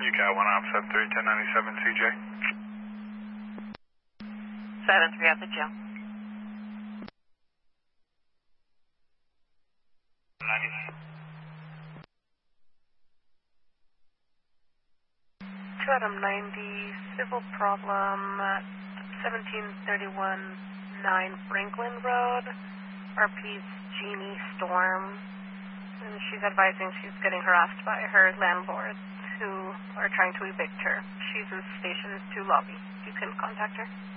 UCAT 1 op 73 1097 CJ. 73 at the jail. 2 Adam 90, civil problem at 1731 9 Franklin Road. RP's Jeannie Storm. And she's advising she's getting harassed by her landlords who are trying to evict her. She's in Station 2 lobby. You can contact her.